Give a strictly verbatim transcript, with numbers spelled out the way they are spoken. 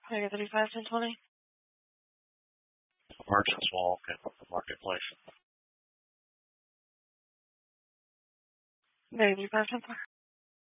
Omega thirty-five, ten twenty. Merchants Walk and the Marketplace. Omega thirty-five, ten twenty.